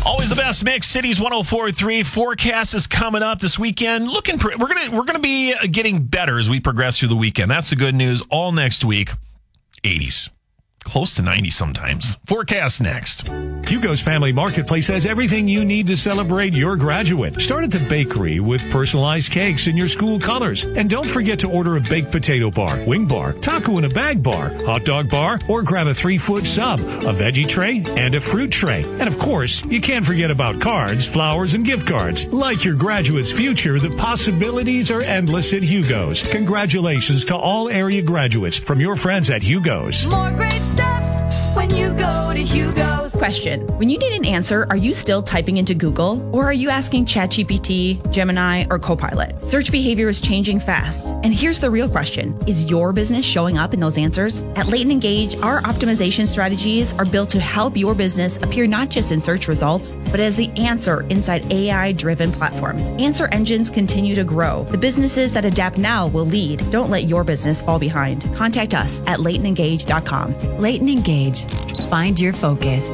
Always the best mix. Cities 104.3. Forecast is coming up this weekend. We're gonna be getting better as we progress through the weekend. That's the good news. All next week, 80s. Close to 90 sometimes. Forecast next. Hugo's Family Marketplace has everything you need to celebrate your graduate. Start at the bakery with personalized cakes in your school colors. And don't forget to order a baked potato bar, wing bar, taco in a bag bar, hot dog bar, or grab a 3-foot sub, a veggie tray, and a fruit tray. And of course, you can't forget about cards, flowers, and gift cards. Like your graduate's future, the possibilities are endless at Hugo's. Congratulations to all area graduates from your friends at Hugo's. More great stuff when you go to Hugo's. Question. When you need an answer, are you still typing into Google? Or are you asking ChatGPT, Gemini, or Copilot? Search behavior is changing fast. And here's the real question. Is your business showing up in those answers? At Leighton Engage, our optimization strategies are built to help your business appear not just in search results, but as the answer inside AI-driven platforms. Answer engines continue to grow. The businesses that adapt now will lead. Don't let your business fall behind. Contact us at LeightonEngage.com. Leighton Engage. Find your focus.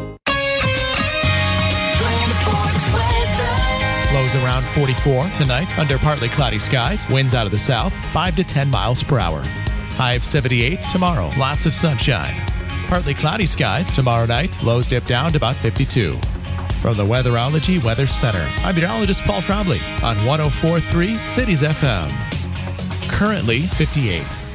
Lows around 44 tonight under partly cloudy skies. Winds out of the south, 5 to 10 miles per hour. High of 78 tomorrow. Lots of sunshine. Partly cloudy skies tomorrow night. Lows dip down to about 52. From the Weatherology Weather Center, I'm meteorologist Paul Trombley on 104.3 Cities FM. Currently 58.